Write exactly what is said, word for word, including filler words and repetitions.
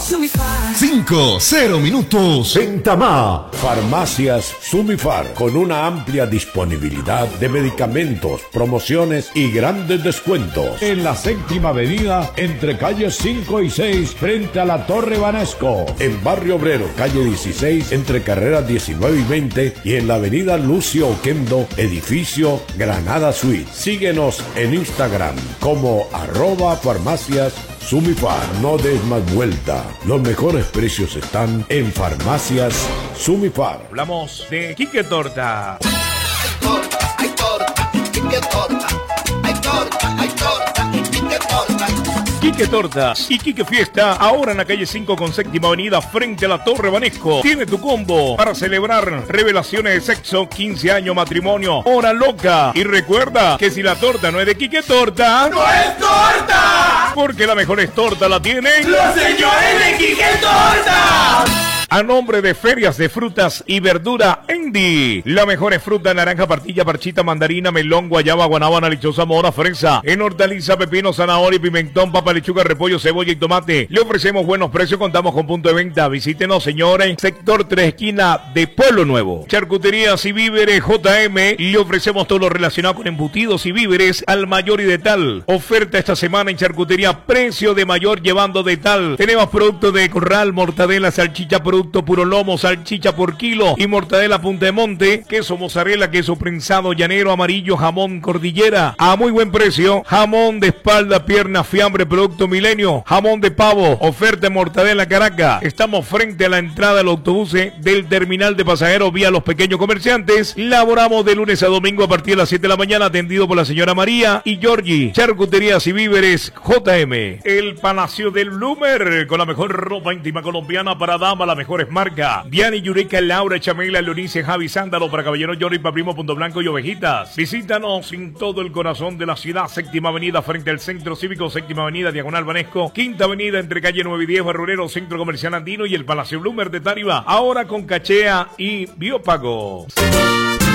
cinco, cero minutos. En Tamá, Farmacias Sumifar, con una amplia disponibilidad de medicamentos, promociones y grandes descuentos. En la séptima avenida, entre calles cinco y seis, frente a la Torre Banesco. En Barrio Obrero, calle dieciséis, entre carreras diecinueve y veinte. Y en la avenida Lucio Oquendo, edificio Granada Suite. Síguenos en Instagram como arroba farmacias Sumifar. No des más vuelta. Los mejores precios están en Farmacias Sumifar. Hablamos de Quique Torta. Hay torta, hay torta, Quique Torta. Hay torta, hay torta, Quique Torta. Quique Tortas y Quique Fiesta, ahora en la calle cinco con séptima avenida frente a la Torre Banesco. Tiene tu combo para celebrar revelaciones de sexo, quince años, matrimonio, hora loca. Y recuerda que si la torta no es de Quique Torta, ¡no es torta! Porque la mejor es torta la tienen ¡los señores de Quique Torta! A nombre de Ferias de Frutas y Verdura Andy. La mejor es fruta, naranja, partilla, parchita, mandarina, melón, guayaba, guanábana, lechosa, mora, fresa. En hortaliza, pepino, zanahoria, pimentón, papa, lechuga, repollo, cebolla y tomate. Le ofrecemos buenos precios, contamos con punto de venta. Visítenos, señores, sector tres esquina de Pueblo Nuevo. Charcuterías y víveres J M. Le ofrecemos todo lo relacionado con embutidos y víveres al mayor y de tal. Oferta esta semana en charcutería, precio de mayor llevando de tal. Tenemos productos de corral, mortadela, salchicha, producto puro lomo, salchicha por kilo y mortadela punta de monte, queso mozzarella, queso prensado llanero, amarillo, jamón cordillera a muy buen precio, jamón de espalda, pierna, fiambre, producto milenio, jamón de pavo, oferta de mortadela Caracas. Estamos frente a la entrada del autobús del terminal de pasajeros vía los pequeños comerciantes. Laboramos de lunes a domingo a partir de las siete de la mañana, atendido por la señora María y Georgie. Charcuterías y víveres J M. El Palacio del Bloomer, con la mejor ropa íntima colombiana para dama, la mejor mejores marcas. Diana y Yurika, Laura, Chamela, Leonice, Javi, Sándalo, para caballeros, Jory, Paprimo, Punto Blanco y Ovejitas. Visítanos en todo el corazón de la ciudad. Séptima avenida frente al Centro Cívico, séptima avenida, diagonal Banesco. Quinta avenida entre calle nueve y diez, Barrurero, Centro Comercial Andino y el Palacio Bloomer de Tariba. Ahora con cachea y biopago.